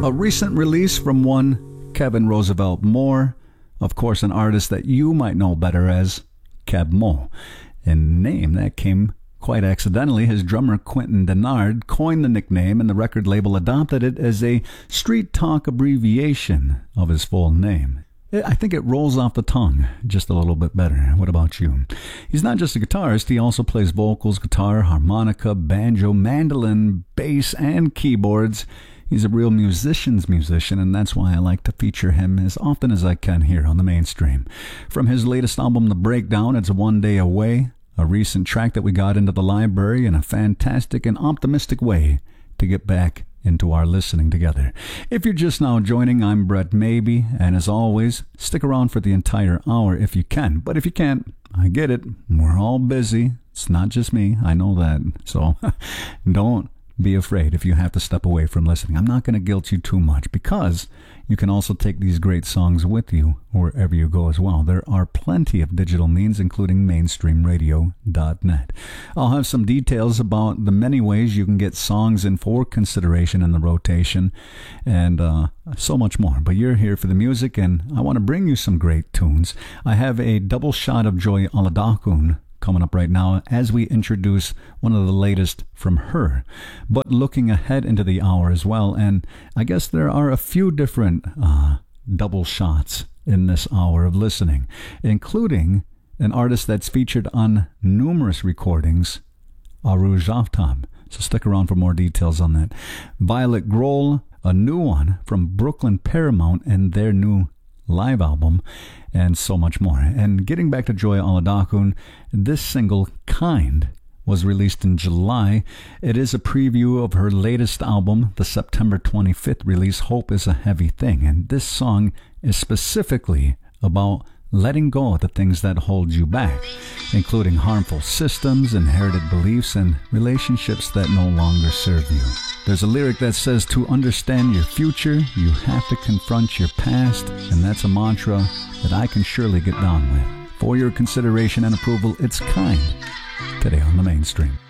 A recent release from one Kevin Roosevelt Moore, of course an artist that you might know better as Keb' Mo'. A name that came quite accidentally. His drummer Quentin Denard coined the nickname, and the record label adopted it as a street talk abbreviation of his full name. I think it rolls off the tongue just a little bit better. What about you? He's not just a guitarist. He also plays vocals, guitar, harmonica, banjo, mandolin, bass, and keyboards. He's a real musician's musician, and that's why I like to feature him as often as I can here on the mainstream. From his latest album, The Breakdown, it's One Day Away, a recent track that we got into the library in a fantastic and optimistic way to get back into our listening together. If you're just now joining, I'm Brett Maybe, and as always, stick around for the entire hour if you can. But if you can't, I get it. We're all busy. It's not just me. I know that. So don't be afraid if you have to step away from listening. I'm not going to guilt you too much, because you can also take these great songs with you wherever you go as well. There are plenty of digital means, including mainstreamradio.net. I'll have some details about the many ways you can get songs in for consideration in the rotation, and so much more. But you're here for the music, and I want to bring you some great tunes. I have a double shot of Joy Oladokun coming up right now as we introduce one of the latest from her, but looking ahead into the hour as well. And I guess there are a few different double shots in this hour of listening, including an artist that's featured on numerous recordings, Aruj Aftab. So stick around for more details on that. Violet Grohl, a new one from Brooklyn Paramount and their new live album, and so much more. And getting back to Joy Oladokun, this single, Kind, was released in July. It is a preview of her latest album, the September 25th release, Hope is a Heavy Thing. And this song is specifically about letting go of the things that hold you back, including harmful systems, inherited beliefs, and relationships that no longer serve you. There's a lyric that says, to understand your future, you have to confront your past, and that's a mantra that I can surely get down with. For your consideration and approval, it's Kind, today on the mainstream.